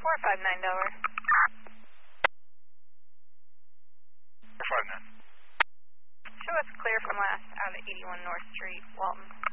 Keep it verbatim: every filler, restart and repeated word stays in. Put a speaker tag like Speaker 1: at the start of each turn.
Speaker 1: four five nine Delaware.
Speaker 2: four five nine.
Speaker 1: Show us clear from last out of eighty-one North Street, Walton.